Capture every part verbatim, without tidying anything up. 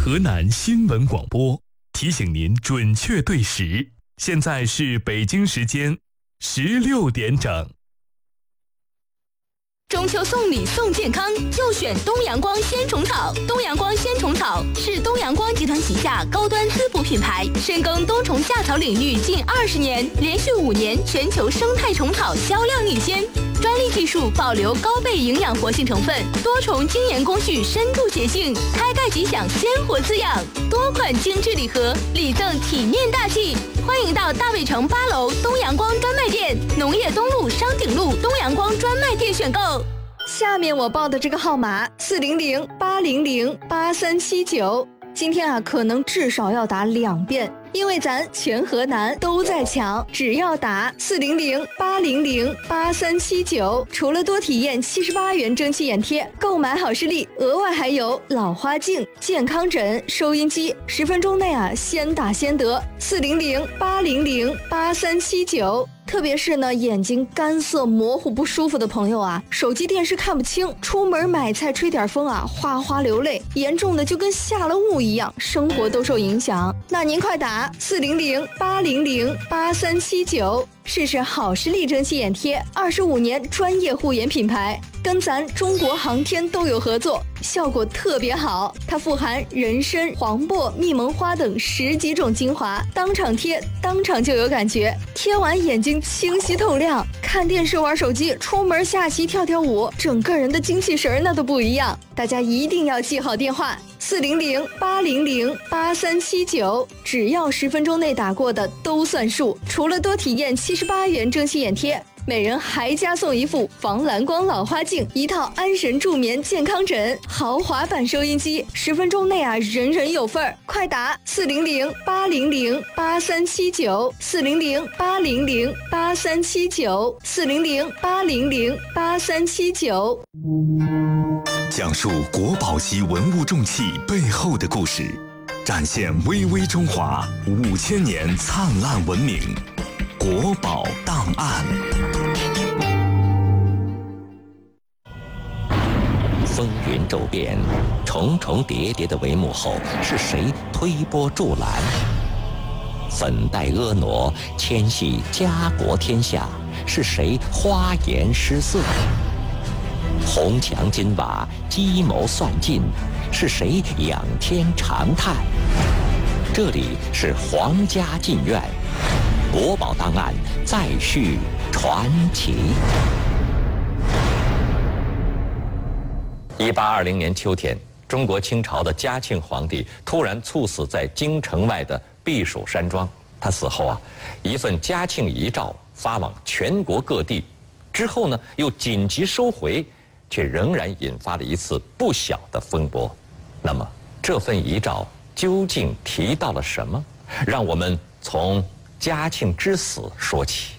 河南新闻广播提醒您准确对时，现在是北京时间十六点整。 中秋送礼送健康，就选东阳光鲜虫草。东阳光鲜虫草是东阳光集团旗下高端滋补品牌，深耕冬虫夏草领域近二十年，连续五年全球生态虫草销量领先。专利技术保留高倍营养活性成分，多重精研工序深度洁净，开盖即享鲜活滋养。多款精致礼盒，礼赠体面大气。欢迎到大卫城八楼东阳光专卖店、农业东路商鼎路东阳光专卖店选购。 下面我报的这个号码四零零八零零八三七九，今天啊可能至少要打两遍，因为咱全河南都在抢，只要打四零零八零零八三七九，除了多体验七十八元蒸汽眼贴，购买好视力额外还有老花镜、健康枕、收音机，十分钟内啊先打先得。四零零八零零八三七九。特别是呢，眼睛干涩模糊不舒服的朋友啊，手机电视看不清，出门买菜吹点风啊，哗哗流泪，严重的就跟下了雾一样，生活都受影响。那您快打四零零八零零八三七九，试试好视力蒸汽眼贴，二十五年专业护眼品牌，跟咱中国航天都有合作，效果特别好。它富含人参、黄柏、蜜蒙花等十几种精华，当场贴，当场就有感觉，贴完眼睛清晰透亮，看电视玩手机，出门下棋跳跳舞，整个人的精气神那都不一样。大家一定要记好电话四零零八零零八三七九，只要十分钟内打过的都算数。除了多体验七十八元蒸汽眼贴，每人还加送一副防蓝光老花镜，一套安神助眠健康枕，豪华版收音机，十分钟内啊人人有份儿。快打四零零八零零八三七九，四零零八零零八三七九，四零零八零零八三七九。 讲述国宝级文物重器背后的故事，展现巍巍中华五千年灿烂文明。国宝档案。 风云骤变，重重叠叠的帷幕后，是谁推波助澜？粉黛婀娜，牵系家国天下，是谁花颜失色？红墙金瓦，计谋算尽，是谁仰天长叹？这里是皇家禁苑，国宝档案再续传奇。一八二零年秋天，中国清朝的嘉庆皇帝突然猝死在京城外的避暑山庄。他死后啊，一份嘉庆遗诏发往全国各地，之后呢又紧急收回，却仍然引发了一次不小的风波。那么这份遗诏究竟提到了什么？让我们从嘉庆之死说起。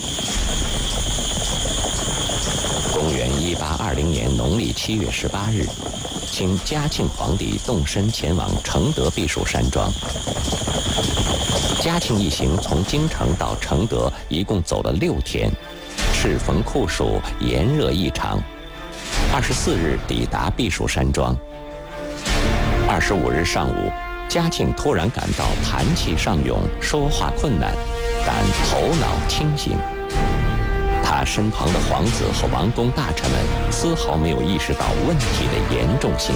公元一八二零年农历七月十八日，请嘉庆皇帝动身前往承德避暑山庄。嘉庆一行从京城到承德一共走了六天，适逢酷暑，炎热异常。二十四日抵达避暑山庄。二十五日上午，嘉庆突然感到痰气上涌，说话困难，但头脑清醒。他身旁的皇子和王公大臣们丝毫没有意识到问题的严重性。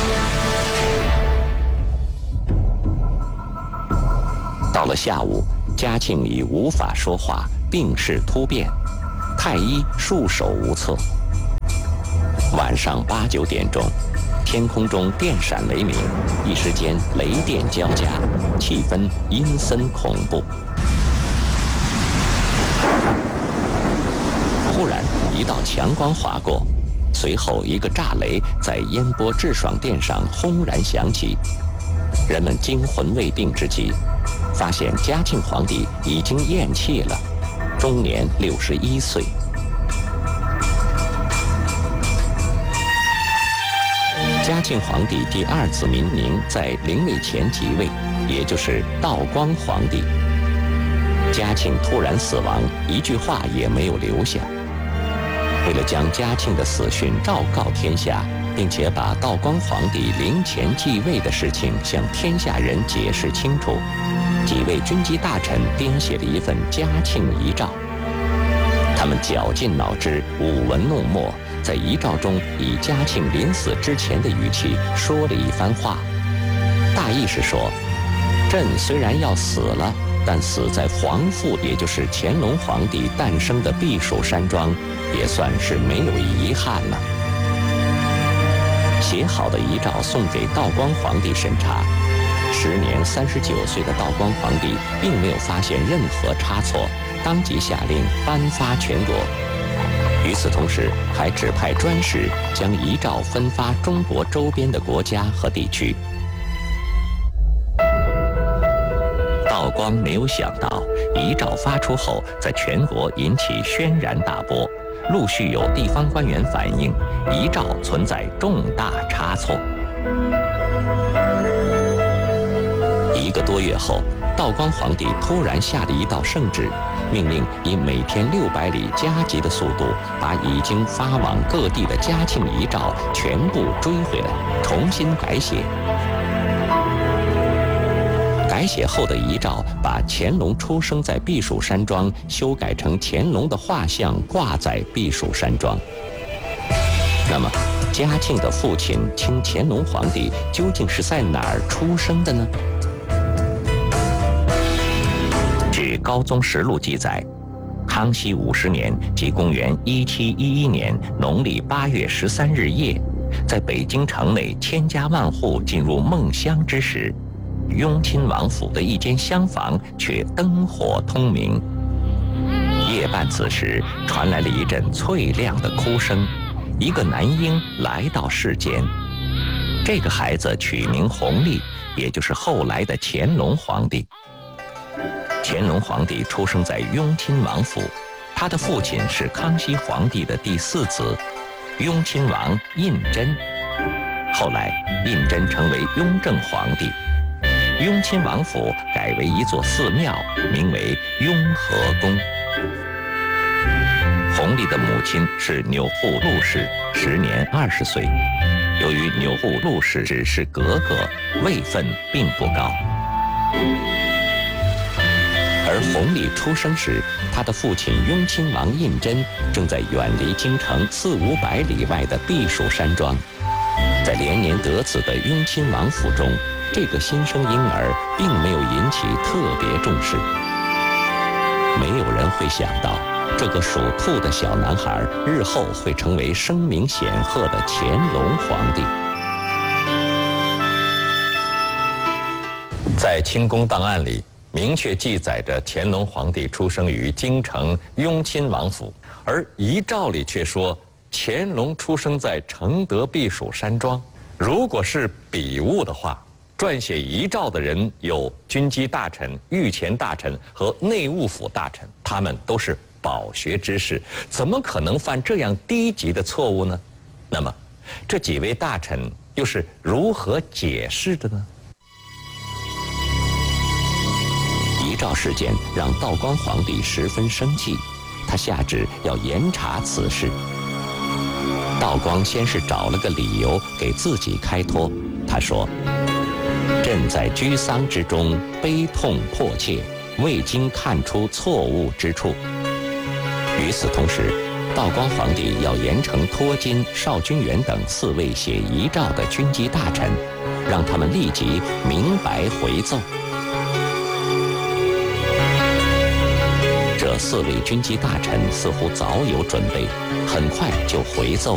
到了下午，嘉庆已无法说话，病势突变，太医束手无策。晚上八九点钟，天空中电闪雷鸣，一时间雷电交加，气氛阴森恐怖。忽然一道强光划过，随后一个炸雷在烟波致爽殿上轰然响起。人们惊魂未定之际，发现嘉庆皇帝已经咽气了，终年六十一岁。嘉庆皇帝第二子明宁在临位前即位，也就是道光皇帝。嘉庆突然死亡，一句话也没有留下。为了将嘉庆的死讯昭告天下， 并且把道光皇帝临前继位的事情向天下人解释清楚。几位军机大臣编写了一份嘉庆遗诏，他们绞尽脑汁，舞文弄墨，在遗诏中以嘉庆临死之前的语气说了一番话，大意是说，朕虽然要死了，但死在皇父，也就是乾隆皇帝诞生的避暑山庄，也算是没有遗憾了。写好的遗诏送给道光皇帝审查，时年三十九岁的道光皇帝并没有发现任何差错，当即下令颁发全国。与此同时，还指派专使将遗诏分发中国周边的国家和地区。道光没有想到，遗诏发出后，在全国引起轩然大波，陆续有地方官员反映，遗诏存在重大差错。一个多月后，道光皇帝突然下了一道圣旨，命令以每天六百里加急的速度，把已经发往各地的嘉庆遗诏全部追回来，重新改写。改写后的遗诏把乾隆出生在避暑山庄修改成乾隆的画像挂在避暑山庄。那么，嘉庆的父亲清乾隆皇帝究竟是在哪儿出生的呢？据《高宗实录》记载，康熙五十年，即公元一七一一年农历八月十三日夜，在北京城内千家万户进入梦乡之时，雍亲王府的一间厢房却灯火通明。夜半此时，传来了一阵脆亮的哭声，一个男婴来到世间。这个孩子取名弘历，也就是后来的乾隆皇帝。乾隆皇帝出生在雍亲王府，他的父亲是康熙皇帝的第四子，雍亲王胤禛。后来，胤禛成为雍正皇帝。雍亲王府改为一座寺庙，名为雍和宫。弘历的母亲是钮祜禄氏，时年二十岁。由于钮祜禄氏只是格格，位分并不高。而弘历出生时，他的父亲雍亲王胤禛正在远离京城四五百里外的避暑山庄。在连年得子的雍亲王府中，这个新生婴儿并没有引起特别重视。没有人会想到，这个属兔的小男孩日后会成为声名显赫的乾隆皇帝。在清宫档案里，明确记载着乾隆皇帝出生于京城雍亲王府，而遗诏里却说乾隆出生在承德避暑山庄。如果是笔误的话，撰写遗诏的人有军机大臣、御前大臣和内务府大臣，他们都是饱学之士，怎么可能犯这样低级的错误呢？那么，这几位大臣又是如何解释的呢？遗诏事件让道光皇帝十分生气，他下旨要严查此事。道光先是找了个理由给自己开脱，他说：“朕在居丧之中悲痛迫切，未经看出错误之处。”与此同时，道光皇帝要严惩托金、邵君元等四位写遗诏的军机大臣，让他们立即明白回奏。这四位军机大臣似乎早有准备，很快就回奏